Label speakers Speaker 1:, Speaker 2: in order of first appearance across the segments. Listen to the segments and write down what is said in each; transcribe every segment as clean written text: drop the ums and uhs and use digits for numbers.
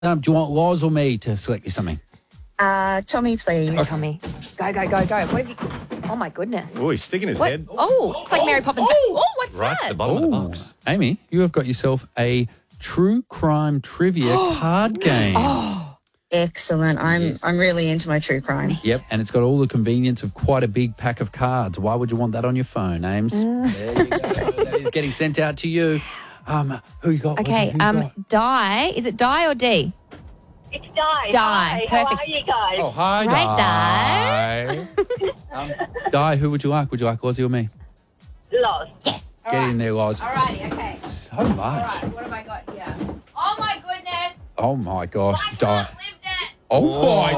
Speaker 1: Do you want Loz or me to select you something?
Speaker 2: Tommy, please.
Speaker 3: Tommy. Go. What have you... Oh, my goodness.
Speaker 4: Oh, he's sticking his
Speaker 3: What?
Speaker 4: head
Speaker 3: Oh, it's like Mary Poppins. Oh, what's
Speaker 4: right
Speaker 3: that?
Speaker 4: to the bottom of the box.
Speaker 1: Amy, you have got yourself a true crime trivia card game.
Speaker 2: Excellent. I'm really into my true crime.
Speaker 1: Yep, and it's got all the convenience of quite a big pack of cards. Why would you want that on your phone, Ames? There you go. That is getting sent out to you. Who you got?
Speaker 3: Okay,
Speaker 1: Who you got?
Speaker 3: Di. Is it Di or D?
Speaker 5: It's Di.
Speaker 3: Di.
Speaker 5: Hi, how
Speaker 3: Perfect.
Speaker 5: are you guys?
Speaker 1: Oh, hi,
Speaker 3: Right,
Speaker 1: Di, who would you like? Would you like Lozzie or me?
Speaker 5: Loz.
Speaker 3: Yes.
Speaker 1: Get in there, Loz.
Speaker 3: Alrighty, okay.
Speaker 1: So much.
Speaker 3: Alright, what have I got here? Oh, my goodness.
Speaker 1: Oh, my gosh,
Speaker 3: I
Speaker 1: Di.
Speaker 3: can't live that.
Speaker 1: Oh, my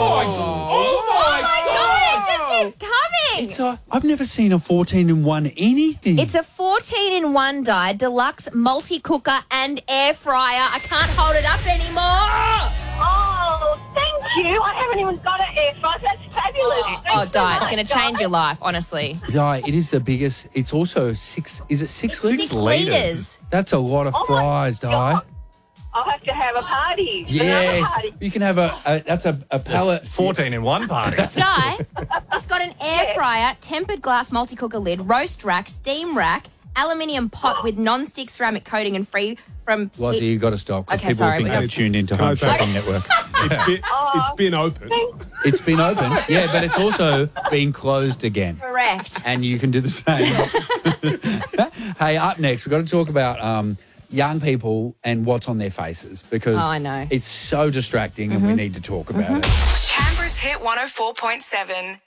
Speaker 3: Oh, my God, it just keeps coming.
Speaker 1: It's I've never seen a 14-in-1 anything.
Speaker 3: It's a 14-in-1 die, deluxe multi-cooker and air fryer. I can't hold it up anymore.
Speaker 5: Oh, thank you. I haven't even got an air fryer. That's fabulous.
Speaker 3: Oh,
Speaker 5: Thanks so
Speaker 3: Di, it's
Speaker 5: much,
Speaker 3: going to change your life, honestly.
Speaker 1: Di, it is the biggest. It's also 6. Is it 6 litres?
Speaker 3: 6 litres.
Speaker 1: That's a lot of
Speaker 5: Oh, my
Speaker 1: fries, Di.
Speaker 5: God. I'll have to have a party. Another
Speaker 1: Yes,
Speaker 5: party.
Speaker 1: you can have that's a pallet.
Speaker 4: 14 in one party.
Speaker 3: Di, it's got an air fryer, tempered glass multi-cooker lid, roast rack, steam rack, aluminium pot with non-stick ceramic coating and free from...
Speaker 1: Lozzie, you got to stop because
Speaker 3: Okay,
Speaker 1: people
Speaker 3: sorry,
Speaker 1: think
Speaker 3: we
Speaker 1: they've
Speaker 3: got-
Speaker 1: tuned into
Speaker 6: Can I
Speaker 1: Home
Speaker 6: say-
Speaker 1: Shopping Network.
Speaker 6: It's been open.
Speaker 1: It's been open, yeah, but it's also been closed again.
Speaker 3: Correct.
Speaker 1: And you can do the same. Hey, up next, we've got to talk about young people and what's on their faces because
Speaker 3: Oh, I know.
Speaker 1: it's so distracting and we need to talk about it.
Speaker 7: Canberra's Hit 104.7.